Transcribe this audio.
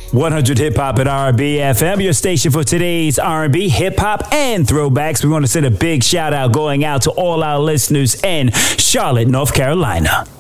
100 Hip Hop at R&B FM, your station for today's R&B, hip hop, and throwbacks. We want to send a big shout out going out to all our listeners in Charlotte, North Carolina.